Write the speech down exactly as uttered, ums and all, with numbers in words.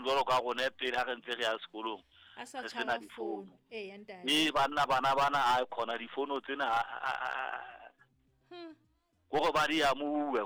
jwalo ka gone pele ha re ntse re ya sekolong a sa re sena tshwara difono phone eh ya ntate e bana bana bana a khona difono tsena hm go go ba di ya muwe